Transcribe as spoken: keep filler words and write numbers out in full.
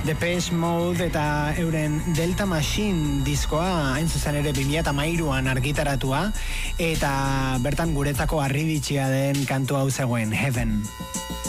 Depeche Mode eta euren Delta Machine diskoa hain zuzen ere bi mila hamairuan argitaratua, eta bertan guretzako harribitxia den kantu hau zegoen, Heaven.